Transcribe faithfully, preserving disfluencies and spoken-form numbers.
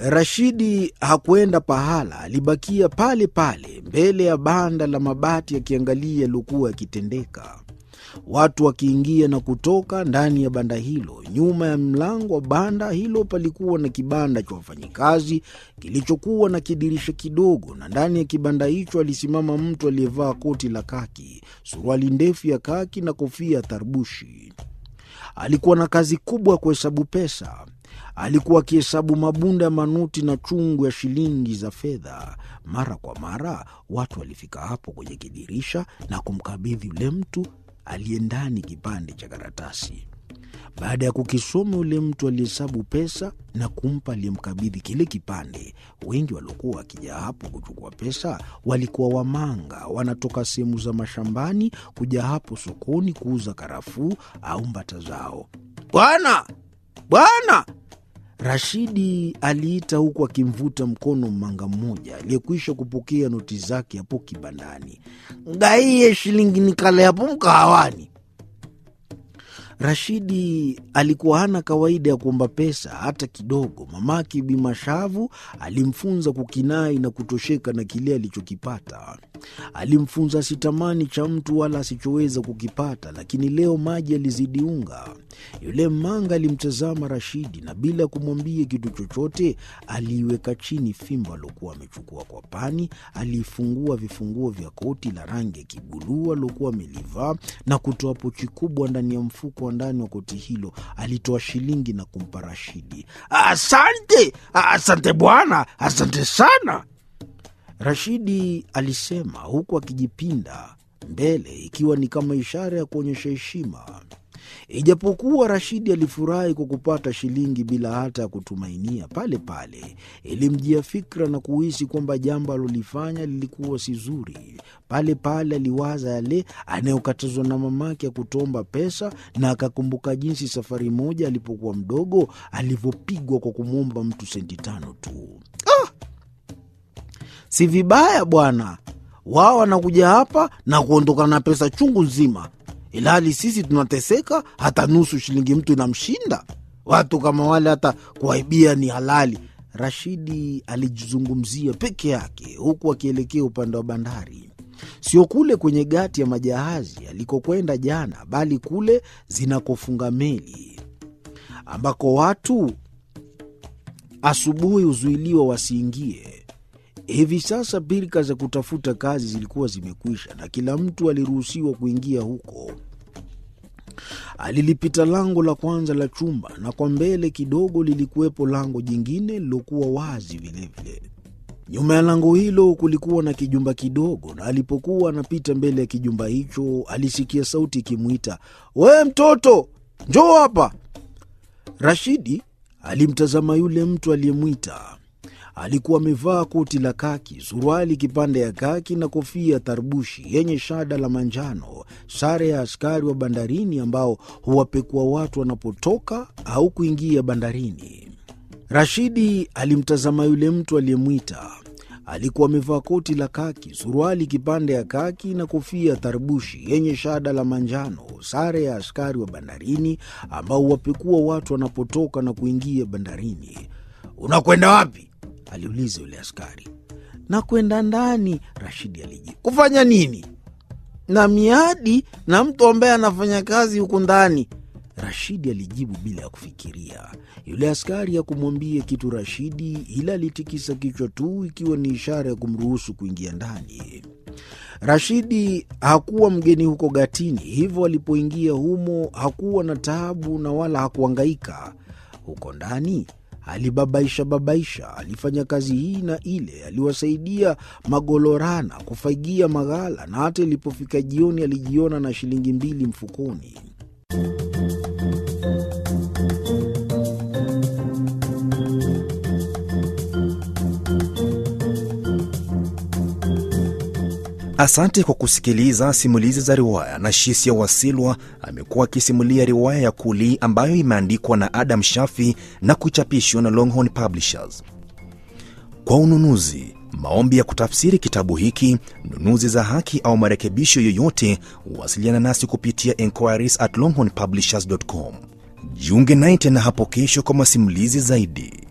Rashidi hakuenda pahala, alibakia pale pale mbele ya banda la mabati akiangalia yaliokuwa yakitendeka. Watu wakiingia na kutoka ndani ya banda hilo. Nyuma ya mlango wa banda hilo palikuwa na kibanda cha wafanyikazi kilichokuwa na kidirisha kidogo, na ndani ya kibanda hicho alisimama mtu aliyevaa koti la kaki, suruali ndefu ya kaki na kofia ya tarbushi. Alikuwa na kazi kubwa kuhesabu pesa. Alikuwa akihesabu mabunda ya manuti na chungu ya shilingi za fedha. Mara kwa mara watu walifika hapo kwenye kidirisha na kumkabidhi yule mtu aliye ndani kipande cha karatasi. Baada ya kukisoma, yule mtu alihesabu pesa na kumpa aliyemkabidhi kile kipande. Wengi waliokuwa wakija hapo kuchukua pesa walikuwa wamanga, wanatoka sehemu za mashambani kuja hapo sokoni kuuza karafuu au mbata zao. "Bwana! Bwana!" Rashidi aliita huku akimvuta mkono mmanga mmoja aliyekwisha kupokea noti zake hapo kibandani. "Ngaiye shilingi nikale hapo mkahawani." Rashidi alikuwa hana kawaida ya kuomba pesa hata kidogo. Mamake Bi Mashavu alimfunza kukinai na kutosheka na kile alichokipata. Alimfunza asitamani cha mtu wala asichoweza kukipata, lakini leo maji alizidi unga. Yule mmanga alimtazama Rashidi na bila kumwambia kitu chochote aliiweka chini fimbo aliyokuwa amechukua kwa pani. Alifungua vifunguo vya koti la rangi ya kibuluu aliyokuwa amelivaa na kutoa pochi kubwa ndani ya mfuko wa ndani wa koti hilo. Alitoa shilingi na kumpa Rashidi. "Asante, asante bwana, asante sana." Rashidi alisema huku akijipinda mbele, ikiwa ni kama ishara ya kuonyesha heshima. Ijapokuwa Rashidi alifurahi kwa kupata shilingi bila hata ya kutumainia, pale pale ilimjia fikra na kuhisi kwamba jambo alilofanya lilikuwa si zuri. Pale pale aliwaza yale anayokatazwa na mamake ya kutomba pesa, na akakumbuka jinsi safari moja alipokuwa mdogo alivyopigwa kwa kumwomba mtu senti tano tu. Ah! Si vibaya bwana, wao wanakuja hapa na kuondoka na pesa chungu nzima, ilhali sisi tunateseka, hata nusu shilingi mtu inamshinda. Watu kama wale hata kuwaibia ni halali. Rashidi alijizungumzia peke yake huku akielekea upande wa bandari. Sio kule kwenye gati ya majahazi alikokwenda jana, bali kule zinakofunga meli, ambako watu asubuhi huzuiliwa wasiingie. Hivi sasa birika za kutafuta kazi zilikuwa zimekwisha na kila mtu aliruhusiwa kuingia huko. Alilipita lango la kwanza la chumba, na kwa mbele kidogo lilikuwepo lango jingine lilokuwa wazi vile vile. Nyuma ya lango hilo kulikuwa na kijumba kidogo, na alipokuwa anapita mbele ya kijumba hicho alisikia sauti ikimuita, "We mtoto, njoo hapa." Rashidi alimtazama yule mtu aliyemwita. Alikuwa amevaa koti la kaki, suruali kipande ya kaki na kofia tarbushi yenye shada la manjano, sare ya askari wa bandarini ambao huwapekua watu wanapotoka au kuingia bandarini. Rashidi alimtazama yule mtu aliyemwita. Alikuwa amevaa koti la kaki, suruali kipande ya kaki na kofia tarbushi yenye shada la manjano, sare ya askari wa bandarini ambao huwapekua watu wanapotoka na kuingia bandarini. "Unakwenda wapi?" aliuliza yule askari. "Nakwenda ndani," Rashidi alijibu. "Kufanya nini?" "Na miadi na mtu ambaye anafanya kazi huko ndani," Rashidi alijibu bila ya kufikiria. Yule askari hakumwambia kitu Rashidi, ila alitikisa kichwa tu, ikiwa ni ishara ya kumruhusu kuingia ndani. Rashidi hakuwa mgeni huko gatini, hivyo alipoingia humo hakuwa na taabu na wala hakuhangaika. Huko ndani alibabaisha babaisha, alifanya kazi hii na ile, aliwasaidia magolorana kufaigia maghala, na hata ilipofika jioni alijiona na shilingi mbili mfukoni. Asante kwa kusikiliza simulizi za riwaya. na Shisia Wasilwa amekuwa akisimulia riwaya ya Kuli ambayo imeandikwa na Adam Shafi na kuchapishwa na Longhorn Publishers. Kwa ununuzi, maombi ya kutafsiri kitabu hiki, nunuzi za haki au marekebisho yoyote, wasiliana nasi kupitia enquiries at longhorn publishers dot com. Jiunge naye tena hapo kesho kwa masimulizi zaidi.